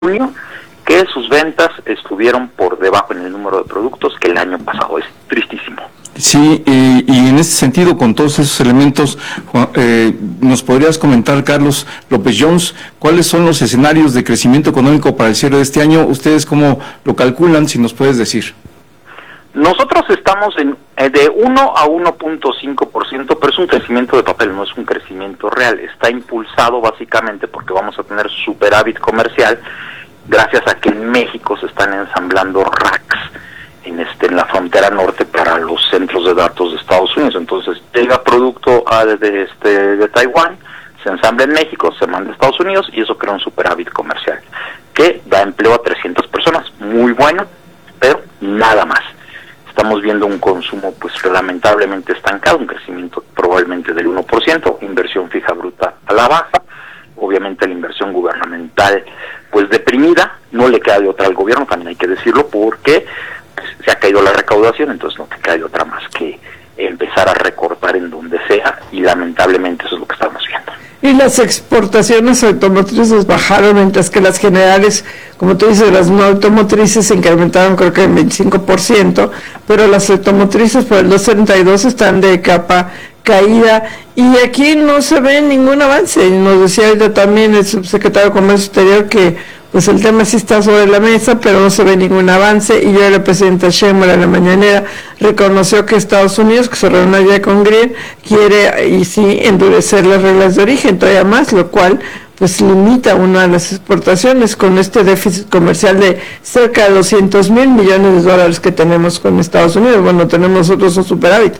junio que sus ventas estuvieron por debajo en el número de productos que el año pasado. Es tristísimo. Sí, y en ese sentido, con todos esos elementos, ¿nos podrías comentar, Carlos López Jones, cuáles son los escenarios de crecimiento económico para el cierre de este año? ¿Ustedes cómo lo calculan, si nos puedes decir? Nosotros estamos de 1 a 1.5%, pero es un crecimiento de papel, no es un crecimiento real. Está impulsado básicamente porque vamos a tener superávit comercial gracias a que en México se están ensamblando racks en la frontera norte para los centros de datos de Estados Unidos. Entonces llega producto de Taiwán, se ensambla en México, se manda a Estados Unidos y eso crea un superávit comercial que da empleo a 300 personas. Muy bueno, pero nada más. Estamos viendo un consumo pues lamentablemente estancado, un crecimiento probablemente del 1%, inversión fija bruta a la baja, obviamente la inversión gubernamental pues deprimida, no le queda de otra al gobierno, también hay que decirlo, porque pues, se ha caído la recaudación, entonces no te queda de otra más que empezar a recortar en donde sea, y lamentablemente eso es lo que estamos viendo. Y las exportaciones automotrices bajaron, mientras que las generales, como tú dices, las no automotrices se incrementaron creo que en 25%, pero las automotrices por el 232 están de capa caída, y aquí no se ve ningún avance. Nos decía ahorita también el subsecretario de Comercio Exterior que pues el tema sí está sobre la mesa, pero no se ve ningún avance, y yo la presidenta Sheinbaum en la mañanera reconoció que Estados Unidos, que se reunió ayer con Greer, quiere y sí endurecer las reglas de origen todavía más, lo cual pues limita una de las exportaciones con este déficit comercial de cerca de $200 mil millones de dólares que tenemos con Estados Unidos. Bueno, tenemos nosotros un superávit.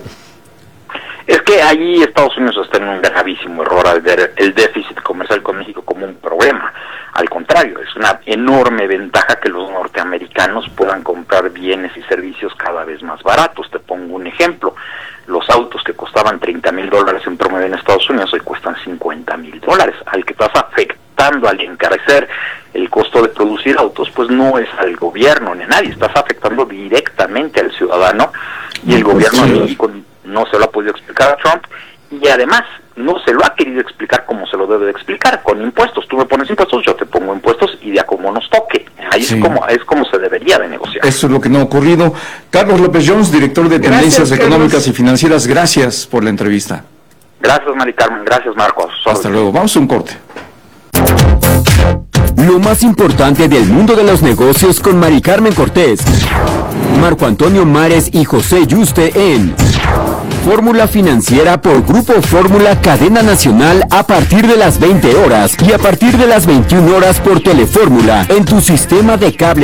Es que allí Estados Unidos está en un gravísimo error al ver el déficit comercial con México como un problema. Al contrario, es una enorme ventaja que los norteamericanos puedan comprar bienes y servicios cada vez más baratos. Te pongo un ejemplo. Los autos que costaban $30,000 en promedio en Estados Unidos hoy cuestan $50,000. Al que estás afectando al encarecer el costo de producir autos, pues no es al gobierno ni a nadie, estás afectando directamente al ciudadano, y el gobierno de México no se lo ha podido explicar a Trump, y además no se lo ha querido explicar como se lo debe de explicar, con impuestos. Tú me pones impuestos, yo te pongo impuestos, y de a como nos toque. Ahí sí. es como se debería de negociar. Eso es lo que no ha ocurrido. Carlos López Jones, director de Tendencias Económicas y Financieras, gracias por la entrevista. Gracias, Mari Carmen. Gracias, Marcos. Hasta luego. Vamos a un corte. Lo más importante del mundo de los negocios con Mari Carmen Cortés, Marco Antonio Mares y José Yuste en Fórmula Financiera por Grupo Fórmula Cadena Nacional a partir de las 20 horas y a partir de las 21 horas por Telefórmula en tu sistema de cable.